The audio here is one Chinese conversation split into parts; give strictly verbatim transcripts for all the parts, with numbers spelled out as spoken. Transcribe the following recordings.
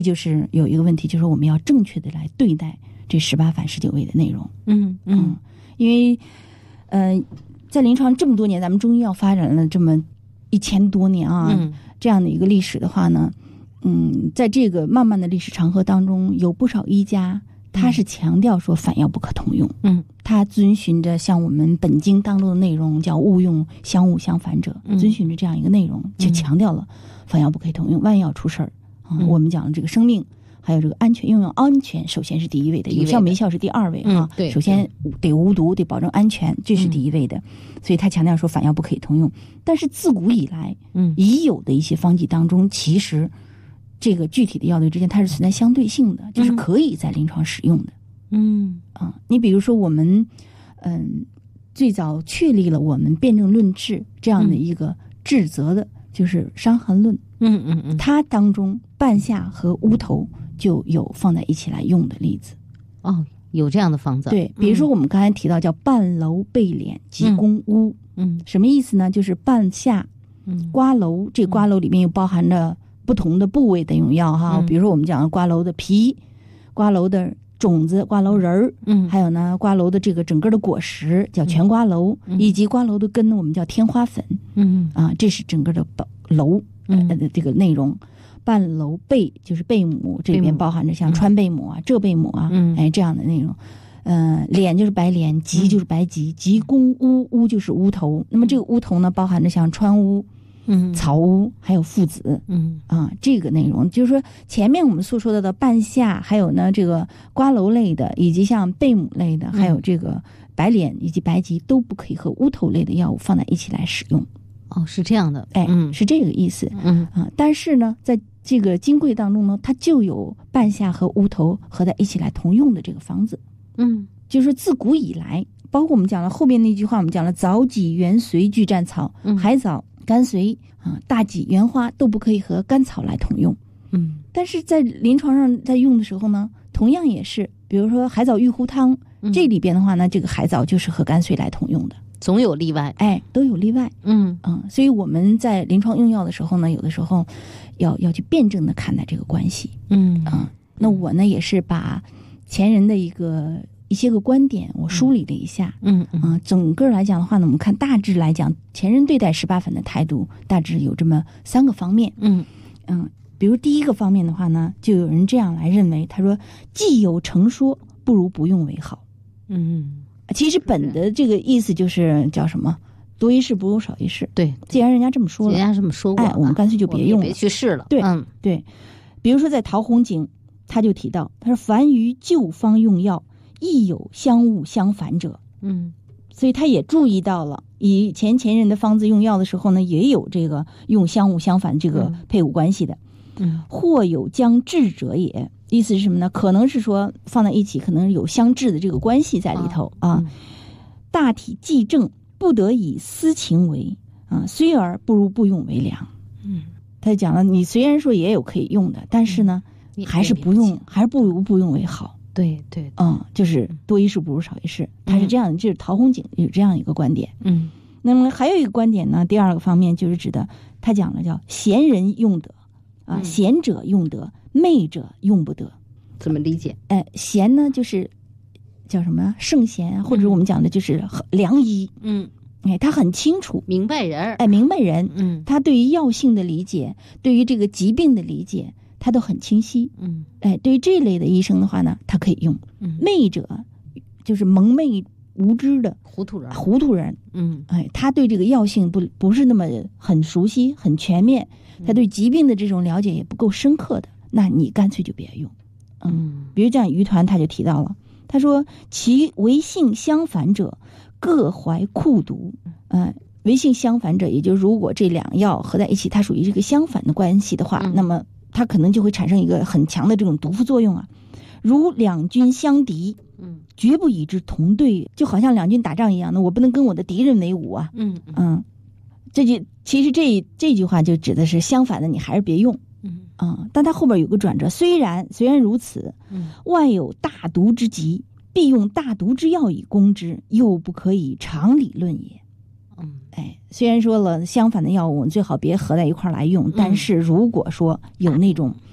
就是有一个问题，就是我们要正确的来对待这十八反十九味的内容。 嗯嗯， 因为呃，在临床这么多年，咱们中医药发展了这么一千多年啊， 嗯、 这样的一个历史的话呢，嗯，在这个漫漫的历史长河当中，有不少医家他是强调说反药不可同用。 嗯， 他遵循着像我们本经当中的内容，叫勿用相恶相反者， 嗯、 遵循着这样一个内容，就强调了反药不可以同用，万一要出事儿。嗯、我们讲的这个生命还有这个安全，用药安全首先是第一位的，有效没效是第二位啊。 嗯、对， 首先得无毒，得保证安全，这是第一位的。嗯、所以他强调说反药不可以同用。但是自古以来，嗯，已有的一些方剂当中，其实这个具体的药对之间它是存在相对性的，就是可以在临床使用的。嗯啊，你比如说我们嗯最早确立了我们辨证论治这样的一个治则的，就是《伤寒论》。 嗯嗯嗯， 它当中半夏和乌头就有放在一起来用的例子。 哦，有这样的方子。 对，比如说我们刚才提到叫半楼背敛及攻乌。嗯，什么意思呢？就是半夏、嗯、瓜蒌，这瓜蒌里面又包含着不同的部位的用药哈。嗯、比如说我们讲瓜蒌的皮、瓜蒌的种子、瓜蒌仁儿，嗯，还有呢瓜蒌的这个整个的果实叫全瓜蒌，嗯、以及瓜蒌的根我们叫天花粉。嗯啊，这是整个的蒌。嗯，的这个内容，半蒌贝就是贝母，这里面包含着像川贝母啊、浙贝母啊，嗯，哎这样的内容。呃，敛就是白莲，棘就是白棘，棘攻乌，乌就是乌头。那么这个乌头呢，包含着像川乌、嗯、草乌，还有附子，嗯啊，这个内容就是说，前面我们所说到的半夏，还有呢这个瓜蒌类的，以及像贝母类的，还有这个白莲以及白棘，都不可以和乌头类的药物放在一起来使用。 哦，是这样的， 哎，嗯、是这个意思，嗯啊，但是呢，在这个金匮当中呢，它就有半夏和乌头合在一起来同用的这个方子，嗯，就是自古以来，包括我们讲了后面那句话，我们讲了早己、元芍、巨战草、嗯、海藻、甘遂啊、大戟、原花都不可以和甘草来同用，嗯，但是在临床上在用的时候呢，同样也是，比如说海藻玉糊汤，嗯、这里边的话呢，这个海藻就是和甘遂来同用的。 总有例外， 哎，都有例外，嗯嗯，所以我们在临床用药的时候呢，有的时候要要去辩证的看待这个关系，嗯啊、嗯，那我呢也是把前人的一个一些个观点我梳理了一下，嗯嗯、呃，整个来讲的话呢，我们看大致来讲，前人对待十八粉的态度大致有这么三个方面，嗯嗯，比如第一个方面的话呢，就有人这样来认为，他说既有成说，不如不用为好，嗯。其实本的这个意思就是叫什么？多一事不如少一事。 对， 既然人家这么说了， 人家这么说过， 哎，我们干脆就别用了， 别去试了。 对， 嗯， 对。比如说在《陶弘景》，他就提到，他说：“凡于旧方用药，亦有相恶相反者。”嗯，所以他也注意到了，以前前人的方子用药的时候呢，也有这个用相恶相反这个配伍关系的。嗯，或有将治者也。意思是什么呢？可能是说放在一起，可能有相治的这个关系在里头啊。啊嗯、大体既正，不得以私情为啊，虽而不如不用为良。嗯，他讲了，你虽然说也有可以用的，但是呢，嗯、还是不用，还是不如不用为好。 对对， 嗯，就是多一事不如少一事，他是这样的，这是陶弘景有这样一个观点。嗯，那么还有一个观点呢，第二个方面就是指的，他讲了叫贤人用得啊，贤者用得。昧者用不得， 怎么理解？ 哎，贤呢就是叫什么圣贤，或者我们讲的就是良医。嗯，哎，他很清楚， 明白人， 哎，明白人。嗯，他对于药性的理解，对于这个疾病的理解，他都很清晰。嗯，哎，对于这类的医生的话呢，他可以用。嗯，昧者就是蒙昧无知的糊涂人， 糊涂人。嗯，哎，他对这个药性不不是那么很熟悉、很全面，他对疾病的这种了解也不够深刻的。那你干脆就别用，嗯，比如这样于团他就提到了，他说其为性相反者，各怀酷毒，呃，为性相反者，也就是如果这两药合在一起，它属于这个相反的关系的话，嗯、那么它可能就会产生一个很强的这种毒副作用啊。如两军相敌，嗯，绝不与之同队，就好像两军打仗一样的，我不能跟我的敌人为伍啊，嗯嗯，这就其实这这句话就指的是相反的，你还是别用。嗯啊，但它后边有个转折，虽然虽然如此，嗯，万有大毒之疾，必用大毒之药以攻之，又不可以常理论也。嗯，哎，虽然说了相反的药物，最好别合在一块来用，嗯、但是如果说有那种大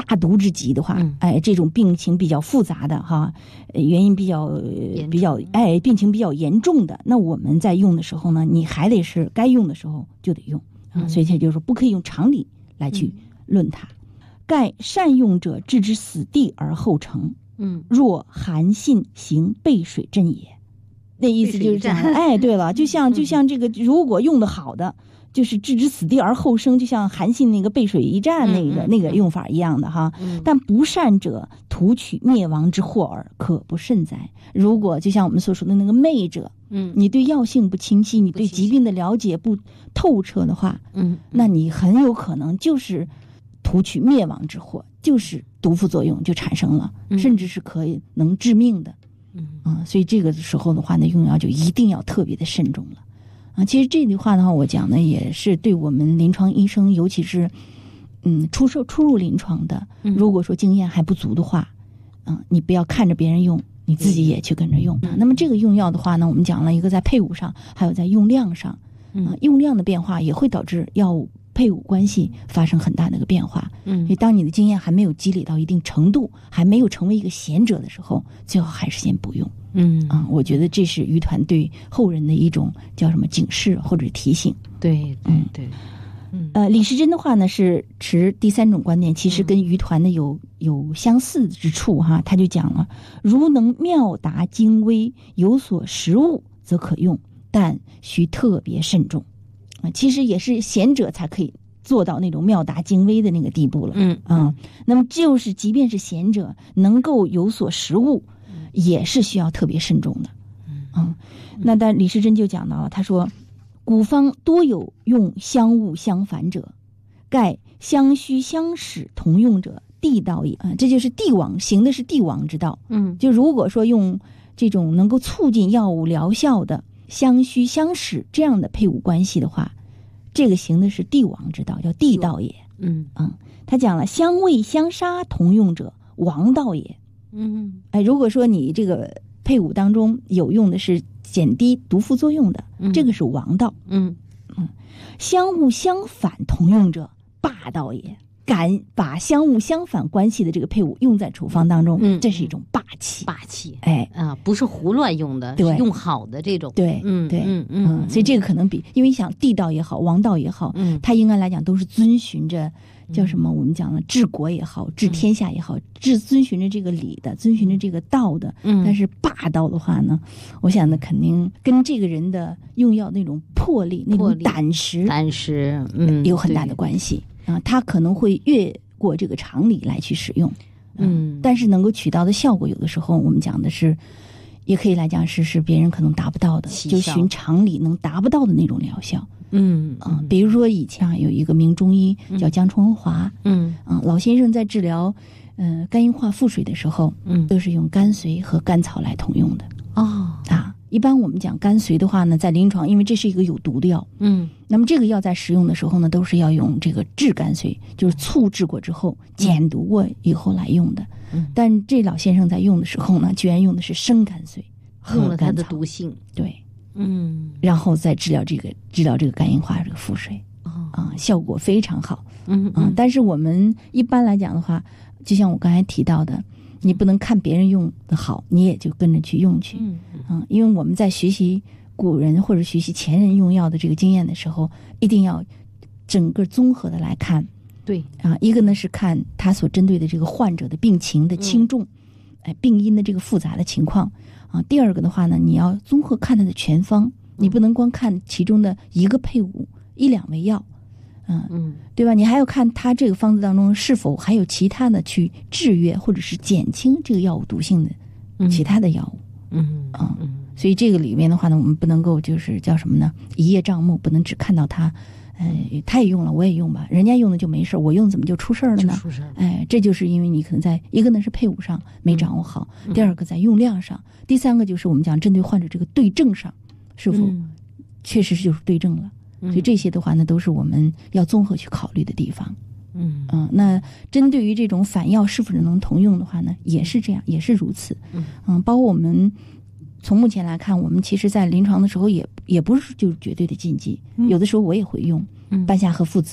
大毒之疾的话， 嗯、 哎，这种病情比较复杂的哈，原因比较比较哎，病情比较严重的，那我们在用的时候呢，你还得是该用的时候就得用啊， 嗯、 所以这就是说不可以用常理来去论它。嗯、盖善用者置之死地而后成， 嗯， 若寒信行背水阵也。那意思就是讲，哎，对了，就像就像这个，如果用的好的，就是置之死地而后生，就像韩信那个背水一战那个、嗯、那个用法一样的哈。 嗯、 但不善者，图取灭亡之祸耳，可不慎哉。如果就像我们所说的那个昧者， 嗯， 你对药性不清晰，你对疾病的了解不透彻的话， 嗯， 那你很有可能就是图取灭亡之祸，就是毒副作用就产生了， 嗯、 甚至是可以能致命的。 嗯啊，所以这个时候的话呢，用药就一定要特别的慎重了。啊，其实这句话的话，我讲呢也是对我们临床医生，尤其是嗯出受初入临床的，如果说经验还不足的话，嗯、啊，你不要看着别人用，你自己也去跟着用。嗯、那么这个用药的话呢，我们讲了一个在配伍上，还有在用量上，啊，用量的变化也会导致药物配伍关系发生很大的一个变化。 嗯， 所以当你的经验还没有积累到一定程度，还没有成为一个贤者的时候，最好还是先不用。 嗯啊，我觉得这是于团对后人的一种叫什么警示或者提醒。 对对对， 嗯呃，李时珍的话呢是持第三种观点，其实跟于团的有有相似之处哈。他就讲了，如能妙达精微，有所实物，则可用，但需特别慎重。啊，其实也是贤者才可以做到那种妙达精微的那个地步了。 嗯啊，那么就是即便是贤者能够有所实物，也是需要特别慎重的。嗯，那但李时珍就讲到了，他说古方多有用相物相反者，盖相虚相使同用者，地道也。啊，这就是帝王行的是帝王之道。 嗯， 就如果说用这种能够促进药物疗效的相虚相使这样的配伍关系的话，这个行的是帝王之道，叫地道也。 嗯嗯，他讲了相味相杀同用者，王道也。 嗯， 哎，如果说你这个配伍当中有用的是减低毒副作用的， 嗯、 这个是王道。 嗯嗯，相物相反同用者，霸道也。敢把相物相反关系的这个配伍用在处方当中， 嗯， 这是一种霸气。 霸气， 哎啊，不是胡乱用的， 对， 是用好的这种。 对， 嗯， 对， 嗯嗯, 嗯，所以这个可能比，因为想地道也好，王道也好， 嗯， 它应该来讲都是遵循着叫什么？我们讲了治国也好，治天下也好，治遵循着这个理的，遵循着这个道的。 嗯， 但是霸道的话呢，我想呢，肯定跟这个人的用药那种魄力、那种胆识、 胆识，嗯， 有很大的关系啊。他可能会越过这个常理来去使用， 嗯， 但是能够取到的效果，有的时候我们讲的是，也可以来讲是是别人可能达不到的，就循常理能达不到的那种疗效。 嗯啊，比如说以前有一个名中医叫江春文华， 嗯啊，老先生在治疗呃肝硬化腹水的时候， 嗯， 都是用甘遂和甘草来同用的。 哦， 啊，一般我们讲甘遂的话呢，在临床，因为这是一个有毒的药， 嗯， 那么这个药在使用的时候呢，都是要用这个制甘遂，就是醋制过之后减毒过以后来用的。 嗯， 但这老先生在用的时候呢，居然用的是生甘遂， 用了它的毒性， 对。 嗯， 然后再治疗这个治疗这个肝硬化这个腹水， 哦、 啊，效果非常好。 嗯嗯、啊，但是我们一般来讲的话，就像我刚才提到的，你不能看别人用的好，你也就跟着去用去。 嗯嗯、啊，因为我们在学习古人或者学习前人用药的这个经验的时候，一定要整个综合的来看。 对啊，一个呢是看他所针对的这个患者的病情的轻重，哎、嗯，病因的这个复杂的情况。啊，第二个的话呢，你要综合看它的全方，你不能光看其中的一个配伍一两味药，嗯嗯， 对吧？你还要看它这个方子当中是否还有其他的去制约或者是减轻这个药物毒性的其他的药物， 嗯啊、嗯，所以这个里面的话呢，我们不能够就是叫什么呢？一叶障目，不能只看到它。哎，他也用了，我也用吧。人家用的就没事，我用怎么就出事了呢？ 出事了。 哎，这就是因为你可能在一个呢是配伍上没掌握好，嗯、第二个在用量上，第三个就是我们讲针对患者这个对症上，是否确实就是对症了。嗯、所以这些的话呢，都是我们要综合去考虑的地方。 嗯嗯、呃，那针对于这种反药是否能同用的话呢，也是这样，也是如此。 嗯嗯，包括我们。从目前来看，我们其实在临床的时候也也不是就是绝对的禁忌， 嗯、 有的时候我也会用半夏和附子，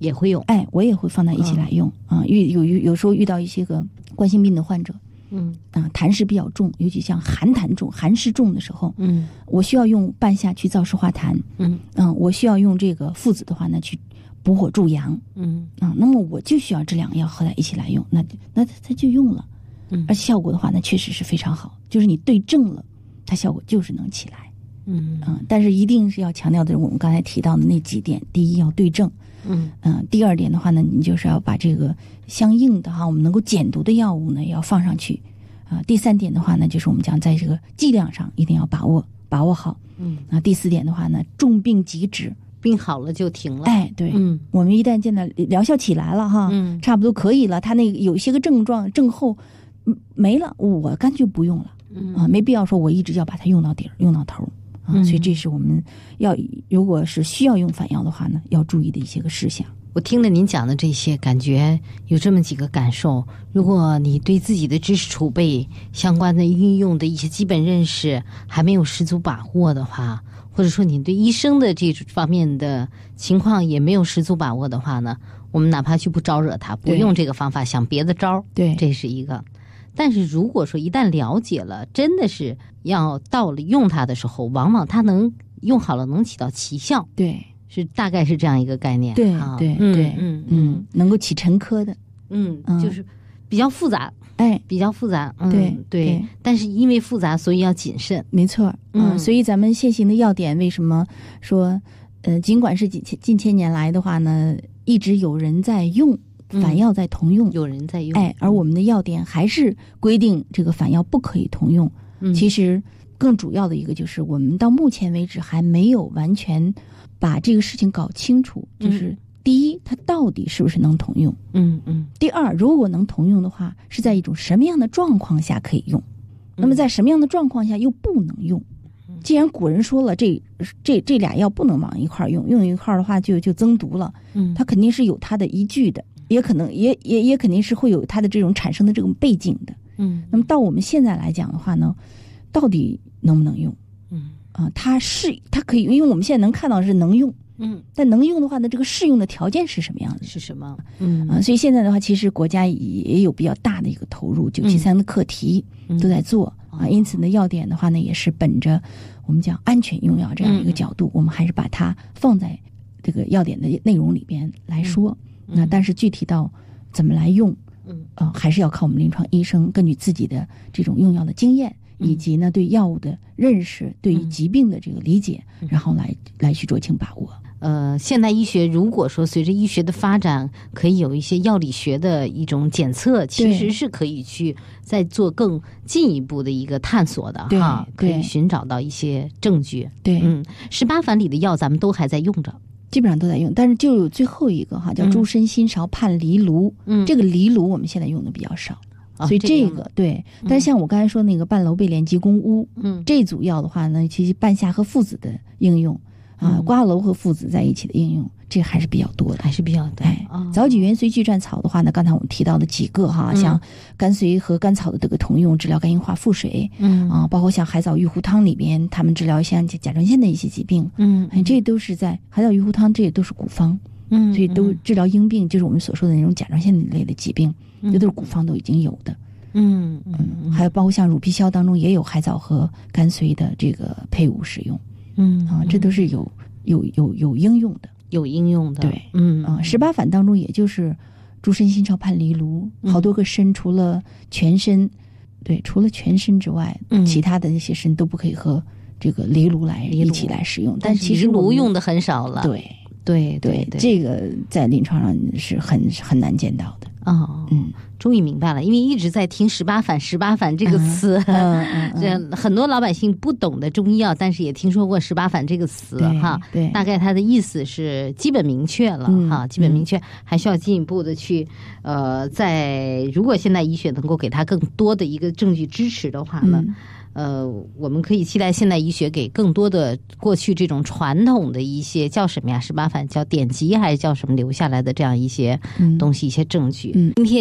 也会用， 哎，我也会放在一起来用啊。遇、嗯、有有有时候遇到一些个冠心病的患者， 嗯啊，痰湿比较重，尤其像寒痰重、寒湿重的时候， 嗯， 我需要用半夏去燥湿化痰， 嗯嗯，我需要用这个附子的话呢去补火助阳， 嗯啊，那么我就需要这两个药合在一起来用，那那它就用了， 嗯， 而效果的话呢确实是非常好，就是你对症了，它效果就是能起来， 嗯嗯，但是一定是要强调的是我们刚才提到的那几点，第一要对症。 嗯嗯，第二点的话呢，你就是要把这个相应的哈，我们能够减毒的药物呢要放上去啊。第三点的话呢，就是我们讲在这个剂量上一定要把握把握好。 嗯啊，第四点的话呢，重病即止， 病好了就停了。 哎，对， 嗯， 我们一旦见到疗效起来了哈， 嗯， 差不多可以了，他那个有一些个症状症候没了，我干脆不用了， 嗯啊，没必要说我一直要把它用到底儿用到头。啊，所以这是我们要如果是需要用反药的话呢，要注意的一些个事项。 我听了您讲的这些，感觉有这么几个感受：如果你对自己的知识储备、相关的运用的一些基本认识还没有十足把握的话，或者说你对医生的这方面的情况也没有十足把握的话呢，我们哪怕去不招惹他，不用这个方法，想别的招， 对， 这是一个。但是如果说一旦了解了，真的是要到了用它的时候，往往它能用好了，能起到奇效。 对， 是大概是这样一个概念。 对啊、 对嗯、 对， 嗯嗯，能够起沉疴的， 嗯，就是比较复杂， 哎， 比较复杂。嗯、 对对, 对，但是因为复杂，所以要谨慎。 没错，嗯， 嗯所以咱们现行的药典为什么说，呃，尽管是近千近千年来的话呢，一直有人在用。反药在同用、 嗯，有人在用， 哎，而我们的药典还是规定这个反药不可以同用。 嗯， 其实更主要的一个就是，我们到目前为止还没有完全把这个事情搞清楚。 嗯、 就是第一，它到底是不是能同用？ 嗯嗯。 第二，如果能同用的话，是在一种什么样的状况下可以用？那么在什么样的状况下又不能用？既然古人说了，这这这俩药不能往一块用，用一块的话就就增毒了。 嗯， 它肯定是有它的依据的。也可能也也也肯定是会有它的这种产生的这种背景的， 嗯。 那么到我们现在来讲的话呢，到底能不能用？ 嗯啊、呃，它是它可以，因为我们现在能看到是能用， 嗯， 但能用的话呢，这个适用的条件是什么样子？ 是什么？嗯啊、呃，所以现在的话，其实国家也有比较大的一个投入，九七三的课题都在做、嗯、啊，因此呢，药典的话呢，也是本着我们讲安全用药这样一个角度，嗯、我们还是把它放在这个药典的内容里边来说。嗯那但是具体到怎么来用， 嗯， 呃，还是要靠我们临床医生根据自己的这种用药的经验， 嗯、 以及呢对药物的认识，对于疾病的这个理解， 嗯、 然后来来去酌情把握。 呃，现代医学如果说随着医学的发展，可以有一些药理学的一种检测，其实是可以去再做更进一步的一个探索的哈，可以寻找到一些证据。 对， 嗯，十八反里的药咱们都还在用着。 基本上都在用，但是就有最后一个哈，叫猪参、新芍、泮、藜、芦。嗯，这个藜芦我们现在用的比较少， 哦、 所以这个、 嗯、 对。但是像我刚才说那个半楼贝连吉公乌，嗯，这组药的话呢，其实半夏和附子的应用啊， 嗯、 瓜蒌和附子在一起的应用，这还是比较多的， 还是比较多。 哎，哦、早几元随聚转草的话呢，刚才我们提到的几个哈，像甘遂和甘草的这个同用，治疗肝硬化腹水， 嗯啊，包括像海藻玉壶汤里边，他们治疗像甲状腺的一些疾病， 嗯， 哎，这都是在海藻玉壶汤，这也都是古方， 嗯， 所以都治疗阴病，就是我们所说的那种甲状腺类的疾病，这都是古方都已经有的， 嗯嗯，还有包括像乳皮消当中也有海藻和甘遂的这个配伍使用， 嗯啊，这都是有有有有应用的。 有应用的， 对， 嗯啊，十八反当中也就是猪参、新芍、泮、藜、芦，好多个参，除了全参，对，除了全参之外， 嗯、 其他的那些参都不可以和这个藜芦来一起来使用。但其实藜芦用的很少了， 对对对对， 这个在临床上是很很难见到的。 哦， 嗯， 终于明白了，因为一直在听十八反十八反这个词， 嗯嗯嗯、这很多老百姓不懂的中医药，但是也听说过十八反这个词哈， 对， 大概它的意思是基本明确了、 嗯、 哈，基本明确，还需要进一步的去呃，在如果现代医学能够给它更多的一个证据支持的话呢。 嗯呃，我们可以期待现代医学给更多的过去这种传统的一些叫什么呀？十八反叫典籍还是叫什么留下来的这样一些东西、嗯、一些证据。 嗯， 今天讲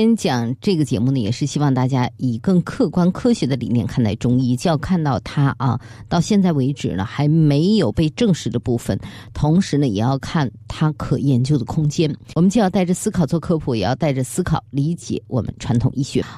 样这个节目呢，也是希望大家以更客观科学的理念看待中医，就要看到它啊，到现在为止呢还没有被证实的部分，同时呢也要看它可研究的空间。我们既要带着思考做科普，也要带着思考理解我们传统医学。